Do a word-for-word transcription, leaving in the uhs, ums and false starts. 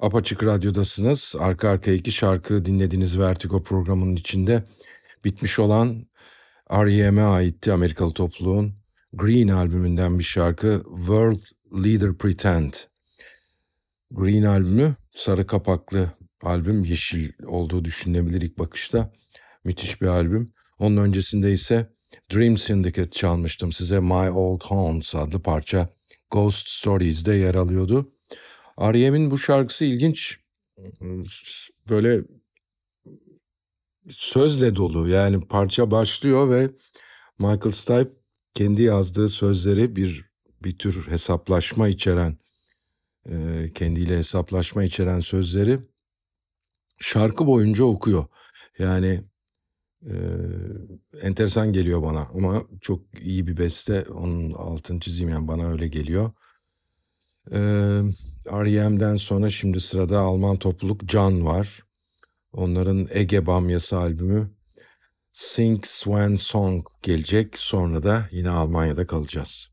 Apaçık Radyo'dasınız. Arka arkaya iki şarkı dinlediğiniz Vertigo programının içinde bitmiş olan R E M'e aitti Amerikalı topluluğun Green albümünden bir şarkı World Leader Pretend. Green albümü sarı kapaklı albüm, yeşil olduğu düşünülebilir ilk bakışta. Müthiş bir albüm. Onun öncesinde ise Dream Syndicate çalmıştım size. My Old Haunts adlı parça Ghost Stories'de yer alıyordu. R E M'in bu şarkısı ilginç. Böyle sözle dolu, yani parça başlıyor ve Michael Stipe kendi yazdığı sözleri bir bir tür hesaplaşma içeren, e, kendiyle hesaplaşma içeren sözleri şarkı boyunca okuyor. Yani e, enteresan geliyor bana ama çok iyi bir beste, onun altını çizeyim, yani bana öyle geliyor. Ee, R E M'den sonra şimdi sırada Alman topluluk Can var. Onların Ege Bamyası albümü Sing Swan Song gelecek. Sonra da yine Almanya'da kalacağız.